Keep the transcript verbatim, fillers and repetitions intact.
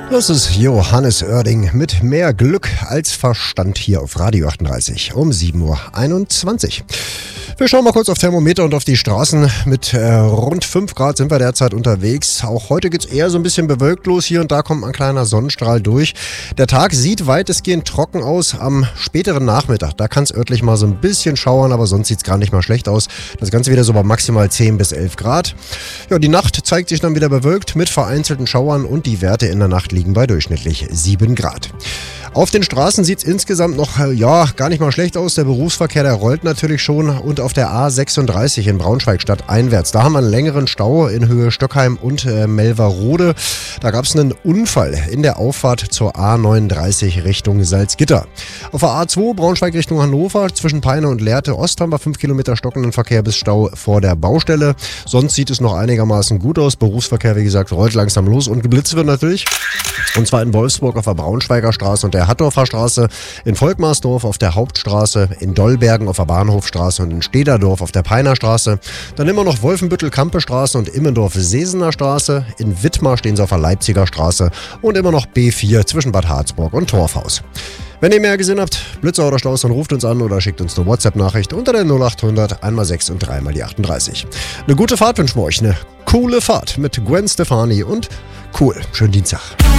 Das ist Johannes Oerding mit mehr Glück als Verstand hier auf Radio achtunddreißig um sieben Uhr einundzwanzig. Wir schauen mal kurz auf Thermometer und auf die Straßen. Mit äh, rund fünf Grad sind wir derzeit unterwegs. Auch heute geht's eher so ein bisschen bewölkt los. Hier und da kommt ein kleiner Sonnenstrahl durch. Der Tag sieht weitestgehend trocken aus. Am späteren Nachmittag, da kann es örtlich mal so ein bisschen schauern, aber sonst sieht's gar nicht mal schlecht aus. Das Ganze wieder so bei maximal zehn bis elf Grad. Ja, die Nacht zeigt sich dann wieder bewölkt mit vereinzelten Schauern und die Werte in der Nacht liegen bei durchschnittlich sieben Grad. Auf den Straßen sieht es insgesamt noch ja, gar nicht mal schlecht aus. Der Berufsverkehr, der rollt natürlich schon. Und auf der A sechsunddreißig in Braunschweig stadteinwärts, da haben wir einen längeren Stau in Höhe Stöckheim und äh, Melverode. Da gab es einen Unfall in der Auffahrt zur A neununddreißig Richtung Salzgitter. Auf der A zwei Braunschweig Richtung Hannover zwischen Peine und Lehrte Ost haben wir fünf Kilometer stockenden Verkehr bis Stau vor der Baustelle. Sonst sieht es noch einigermaßen gut aus. Berufsverkehr, wie gesagt, rollt langsam los und geblitzt wird natürlich. Und zwar in Wolfsburg auf der Braunschweiger Straße und der Hattorfer Straße, in Volkmarsdorf auf der Hauptstraße, in Dollbergen auf der Bahnhofstraße und in Stederdorf auf der Peiner Straße. Dann immer noch Wolfenbüttel-Kampe-Straße und Immendorf-Sesener Straße. In Wittmar stehen sie auf der Leipziger Straße und immer noch B vier zwischen Bad Harzburg und Torfhaus. Wenn ihr mehr gesehen habt, Blitzer oder Staus, dann ruft uns an oder schickt uns eine WhatsApp-Nachricht unter der null achthundert einmal sechs und dreimal die achtunddreißig. Eine gute Fahrt wünschen wir euch, eine coole Fahrt mit Gwen Stefani und cool. Schönen Dienstag.